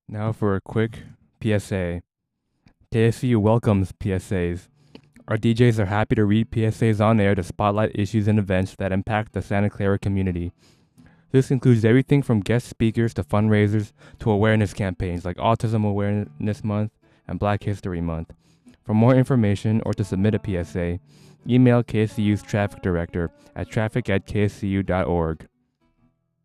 Now for a quick PSA. KSCU welcomes PSAs. Our DJs are happy to read PSAs on air to spotlight issues and events that impact the Santa Clara community. This includes everything from guest speakers to fundraisers to awareness campaigns like Autism Awareness Month and Black History Month. For more information or to submit a PSA, email KSCU's traffic director at traffic@kscu.org.